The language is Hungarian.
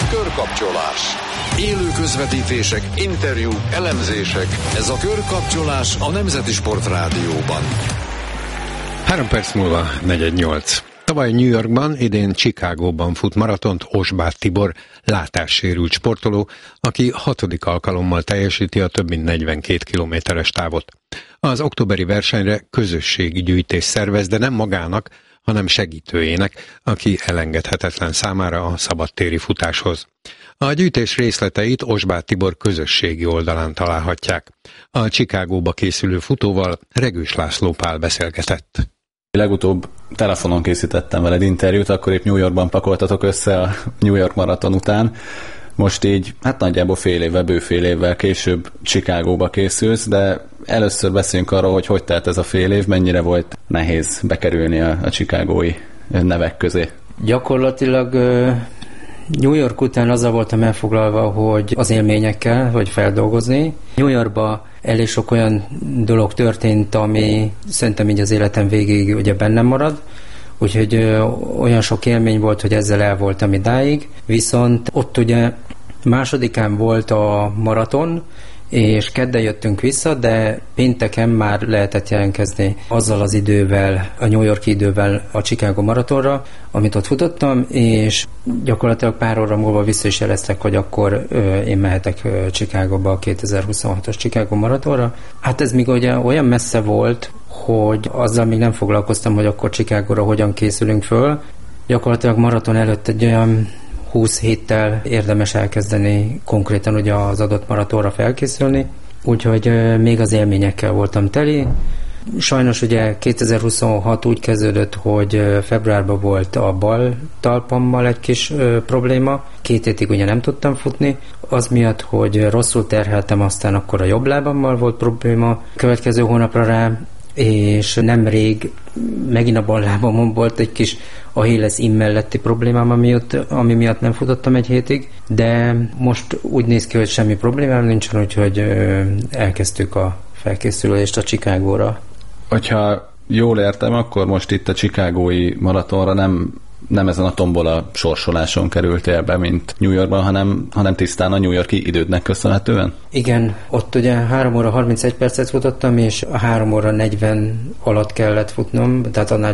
Körkapcsolás. Élő közvetítések, interjúk, elemzések. Ez a Körkapcsolás a Nemzeti Sport Rádióban. 3 perc múlva 4:08. Tavaly New Yorkban, idén Chicagóban fut maratont Osbáth Tibor, látássérült sportoló, aki 6. alkalommal teljesíti a több mint 42 kilométeres távot. Az októberi versenyre közösségi gyűjtés szervez, de nem magának, hanem segítőjének, aki elengedhetetlen számára a szabadtéri futáshoz. A gyűjtés részleteit Osbáth Tibor közösségi oldalán találhatják. A Chicagóba készülő futóval Regős László Pál beszélgetett. Legutóbb telefonon készítettem veled interjút, akkor épp New Yorkban pakoltatok össze a New York maraton után. Most így, nagyjából bő fél évvel később Chicagóba készülsz, de először beszéljünk arról, hogy telt ez a fél év, mennyire volt nehéz bekerülni a chicagói nevek közé. Gyakorlatilag New York után azzal voltam elfoglalva, hogy az élményekkel, hogy feldolgozni. New Yorkban elég sok olyan dolog történt, ami szerintem így az életem végig ugye bennem marad, úgyhogy olyan sok élmény volt, hogy ezzel el voltam idáig. Viszont ott ugye másodikán volt a maraton, és kedden jöttünk vissza, de pénteken már lehetett jelentkezni azzal az idővel, a New York idővel a Chicago maratonra, amit ott futottam, és gyakorlatilag pár óra múlva vissza is jeleztek, hogy akkor én mehetek Chicagóba a 2026-os Chicago maratonra. Hát ez még ugye olyan messze volt, hogy azzal még nem foglalkoztam, hogy akkor Chicagóra hogyan készülünk föl. Gyakorlatilag maraton előtt egy olyan 20 héttel érdemes elkezdeni konkrétan ugye az adott maratonra felkészülni, úgyhogy még az élményekkel voltam teli. Sajnos ugye 2026 úgy kezdődött, hogy februárban volt a bal talpammal egy kis probléma, 2 hétig ugye nem tudtam futni, az miatt, hogy rosszul terheltem, aztán akkor a jobb lábammal volt probléma, következő hónapra rá, és nemrég megint a bal lábamon volt egy kis Achilles in melletti problémám, ami miatt nem futottam egy hétig, de most úgy néz ki, hogy semmi problémám nincsen, úgyhogy elkezdtük a felkészülést a Chicagóra. Hogyha jól értem, akkor most itt a chicagói maratonra nem ezen a tombola sorsoláson kerültél be, mint New Yorkban, hanem tisztán a New York-i idődnek köszönhetően? Igen, ott ugye 3 óra 31 percet futottam, és a 3 óra 40 alatt kellett futnom, tehát annál